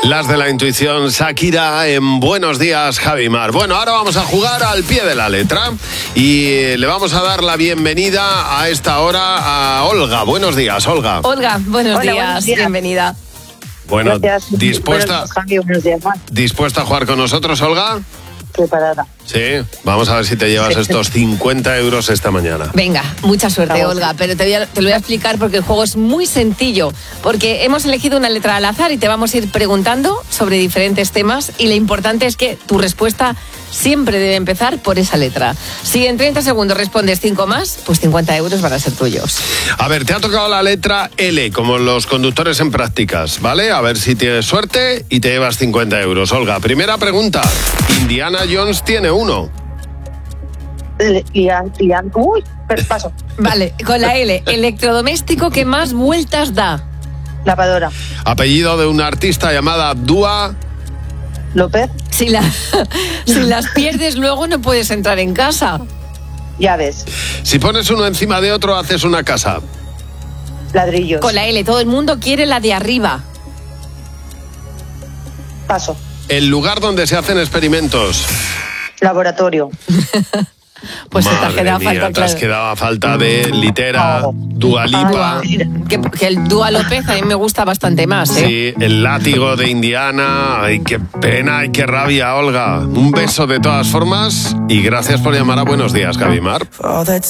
Las de la intuición, Shakira en Buenos Días, Javimar. Bueno, ahora vamos a jugar al pie de la letra y le vamos a dar la bienvenida a esta hora a Olga. Buenos días, Olga. Olga, buenos días, bienvenida. Bueno, Gracias. ¿dispuesta, Buenos días, Juan. ¿dispuesta a jugar con nosotros, Olga? Preparada. Sí, vamos a ver si te llevas estos 50 euros esta mañana. Venga, mucha suerte, Vamos. Olga, pero te lo voy a explicar porque el juego es muy sencillo, porque hemos elegido una letra al azar y te vamos a ir preguntando sobre diferentes temas y lo importante es que tu respuesta siempre debe empezar por esa letra. Si en 30 segundos respondes 5 más, pues 50 euros van a ser tuyos. A ver, te ha tocado la letra L, como los conductores en prácticas, ¿vale? A ver si tienes suerte y te llevas 50 euros. Olga, primera pregunta. Indiana Jones tiene uno. Uy, pero paso. Vale, con la L, electrodoméstico que más vueltas da. Lavadora. Apellido de una artista llamada Dua. López. Si las pierdes luego no puedes entrar en casa. Llaves. Si pones uno encima de otro, haces una casa. Ladrillos. Con la L, todo el mundo quiere la de arriba. Paso. El lugar donde se hacen experimentos. Laboratorio. Pues se te ha Madre quedado mía, falta, te has claro. quedado a falta de Litera, Dua Lipa. Que el Dua López a mí me gusta bastante más, ¿eh? Sí, el látigo de Indiana. Ay, qué pena, ay, qué rabia, Olga. Un beso de todas formas y gracias por llamar a Buenos Días, Javimar. For all the